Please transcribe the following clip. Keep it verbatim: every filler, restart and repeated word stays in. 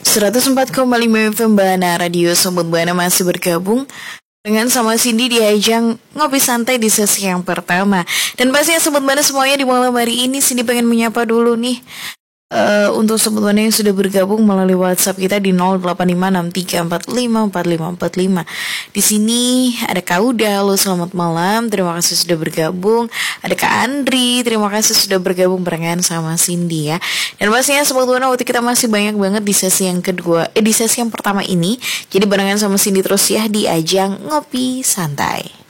seratus empat koma lima F M Bana Radio Sobat Bana masih bergabung dengan sama Cindy di ajang Ngopi Santai di sesi yang pertama. Dan pastinya Sobat Bana semuanya di malam hari ini Cindy pengen menyapa dulu nih uh, untuk Sobat Bana yang sudah bergabung melalui WhatsApp kita di nol delapan lima enam tiga empat lima empat lima empat lima. Di sini ada Kak Uda, halo selamat malam, terima kasih sudah bergabung. Ada Kak Andri, terima kasih sudah bergabung barengan sama Cindy ya. Dan pastinya Sobat Bana waktu kita masih banyak banget di sesi yang kedua, eh di sesi yang pertama ini. Jadi barengan sama Cindy terus ya di ajang Ngopi Santai.